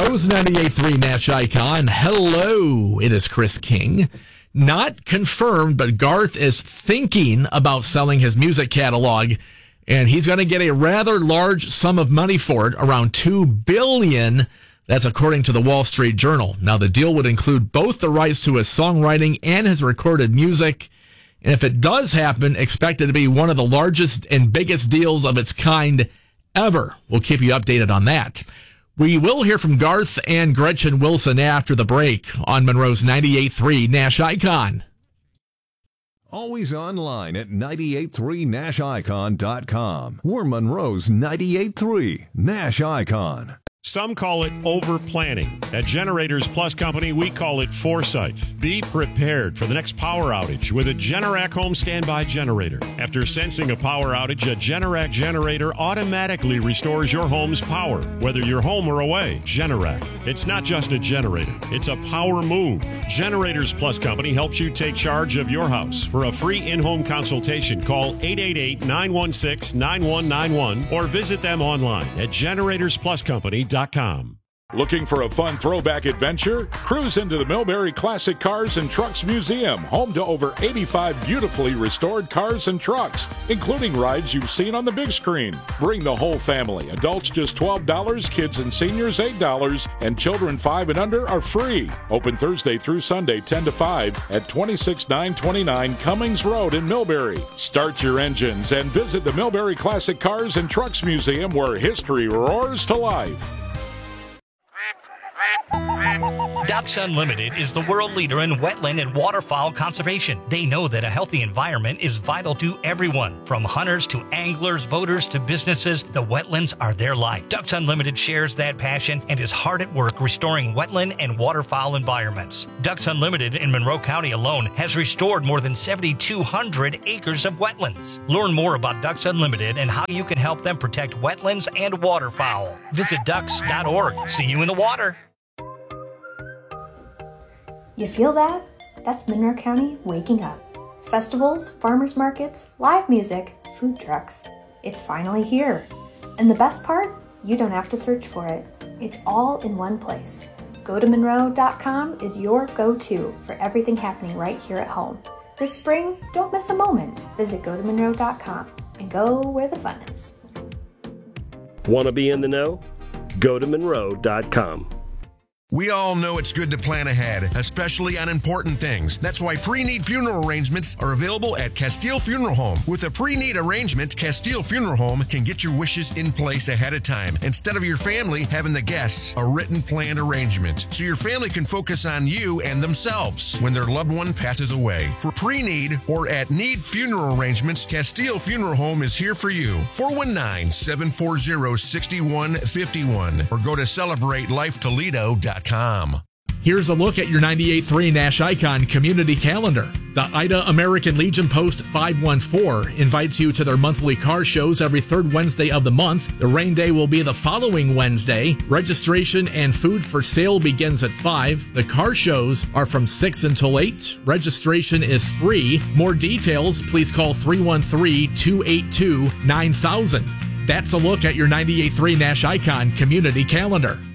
Monroe's 98.3 Nash Icon. Hello, it is Chris King. Not confirmed, but Garth is thinking about selling his music catalog, and he's going to get a rather large sum of money for it, around $2 billion. That's according to the Wall Street Journal. Now, the deal would include both the rights to his songwriting and his recorded music. And if it does happen, expect it to be one of the largest and biggest deals of its kind ever. We'll keep you updated on that. We will hear from Garth and Gretchen Wilson after the break on Monroe's 98.3 Nash Icon. Always online at 983nashicon.com. We're Monroe's 98.3 Nash Icon. Some call it over-planning. At Generators Plus Company, we call it foresight. Be prepared for the next power outage with a Generac home standby generator. After sensing a power outage, a Generac generator automatically restores your home's power, whether you're home or away. Generac. It's not just a generator. It's a power move. Generators Plus Company helps you take charge of your house. For a free in-home consultation, call 888-916-9191 or visit them online at generatorspluscompany.com. Looking for a fun throwback adventure? Cruise into the Millbury Classic Cars and Trucks Museum, home to over 85 beautifully restored cars and trucks, including rides you've seen on the big screen. Bring the whole family. Adults just $12, kids and seniors $8, and children 5 and under are free. Open Thursday through Sunday 10 to 5 at 26929 Cummings Road in Millbury. Start your engines and visit the Millbury Classic Cars and Trucks Museum, where history roars to life. Ducks Unlimited is the world leader in wetland and waterfowl conservation. They know that a healthy environment is vital to everyone, from hunters to anglers, boaters to businesses. The wetlands are their life. Ducks Unlimited shares that passion and is hard at work restoring wetland and waterfowl environments. Ducks Unlimited in Monroe County alone has restored more than 7,200 acres of wetlands. Learn more about Ducks Unlimited and how you can help them protect wetlands and waterfowl. Visit ducks.org. See you in the water. You feel that? That's Monroe County waking up. Festivals, farmers markets, live music, food trucks. It's finally here. And the best part? You don't have to search for it. It's all in one place. GoToMonroe.com is your go-to for everything happening right here at home. This spring, don't miss a moment. Visit GoToMonroe.com and go where the fun is. Want to be in the know? GoToMonroe.com. We all know it's good to plan ahead, especially on important things. That's why pre-need funeral arrangements are available at Castile Funeral Home. With a pre-need arrangement, Castile Funeral Home can get your wishes in place ahead of time, instead of your family having the guests a written planned arrangement, so your family can focus on you and themselves when their loved one passes away. For pre-need or at need funeral arrangements, Castile Funeral Home is here for you. 419-740-6151 or go to CelebrateLifeToledo.com. Here's a look at your 98.3 Nash Icon community calendar. The Ida American Legion Post 514 invites you to their monthly car shows every third Wednesday of the month. The rain day will be the following Wednesday. Registration and food for sale begins at 5. The car shows are from 6 until 8. Registration is free. More details, please call 313-282-9000. That's a look at your 98.3 Nash Icon community calendar.